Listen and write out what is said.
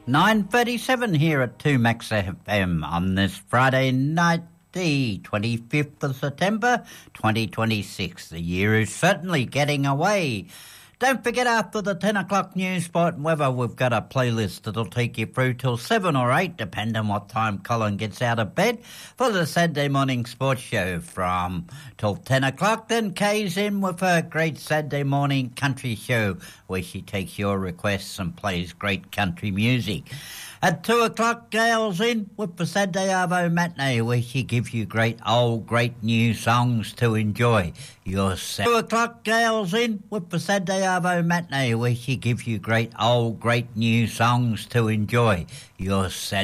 9:37 here at 2 Max FM on this Friday night, the 25th of September 2026. The year is certainly getting away. Don't forget, after the 10 o'clock news, sport and weather, we've got a playlist that'll take you through till 7 or 8, depending on what time Colin gets out of bed, for the Saturday morning sports show from till 10 o'clock. Then Kay's in with her great Saturday morning country show, where she takes your requests and plays great country music. At 2 o'clock, Gail's in with the Saturday Arvo matinee, where she gives you great new songs to enjoy. 2 o'clock, Gail's in with the Saturday Arvo matinee, where she gives you great new songs to enjoy. Your Saturday